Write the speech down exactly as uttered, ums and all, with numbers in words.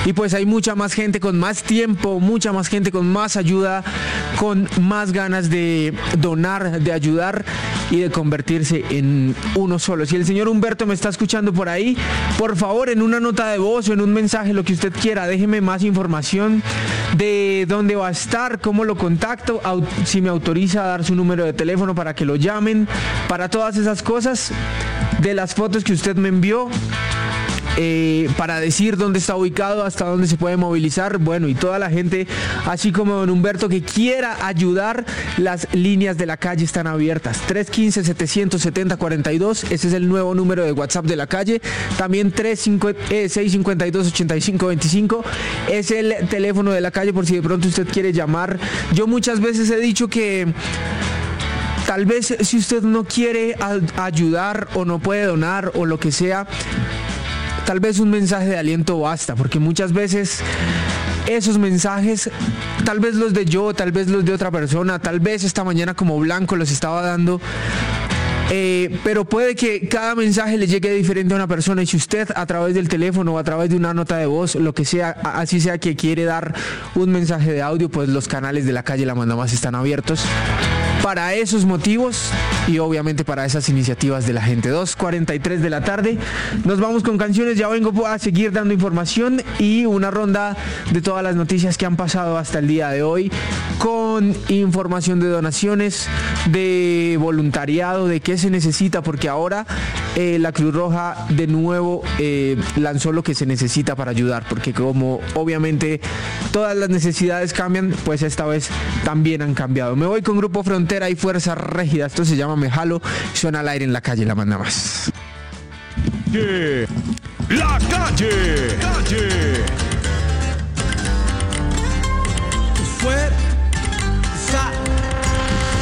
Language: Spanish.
y pues hay mucha más gente con más tiempo, mucha más gente con más ayuda, con más ganas de donar, de ayudar y de convertirse en uno solo. Si el señor Humberto me está escuchando por ahí, por favor, en una nota de voz o en un mensaje, lo que usted quiera, déjeme más información de dónde va a estar, cómo lo contacto, si me autoriza a dar su número de teléfono para que lo llamen, para todas esas cosas, de las fotos que usted me envió. Eh, para decir dónde está ubicado, hasta dónde se puede movilizar, bueno, y toda la gente, así como don Humberto, que quiera ayudar, las líneas de la calle están abiertas. tres uno cinco, siete siete cero, cuatro dos, ese es el nuevo número de WhatsApp de la calle. También tres cinco, eh, seis cinco dos, ocho cinco dos cinco es el teléfono de la calle por si de pronto usted quiere llamar. Yo muchas veces he dicho que tal vez si usted no quiere a- ayudar o no puede donar o lo que sea, tal vez un mensaje de aliento basta, porque muchas veces esos mensajes, tal vez los de yo, tal vez los de otra persona, tal vez esta mañana como Blanco los estaba dando, eh, pero puede que cada mensaje le llegue diferente a una persona, y si usted a través del teléfono o a través de una nota de voz, lo que sea, así sea que quiere dar un mensaje de audio, pues los canales de la calle La Mandamás están abiertos para esos motivos y obviamente para esas iniciativas de la gente. dos cuarenta y tres de la tarde, nos vamos con canciones, ya vengo a seguir dando información y una ronda de todas las noticias que han pasado hasta el día de hoy, con información de donaciones, de voluntariado, de qué se necesita, porque ahora eh, la Cruz Roja de nuevo eh, lanzó lo que se necesita para ayudar, porque como obviamente todas las necesidades cambian, pues esta vez también han cambiado. Me voy con Grupo Frontera y Fuerza Régida, esto se llama Me Jalo, suena al aire en la calle La Mandamás. La calle, calle.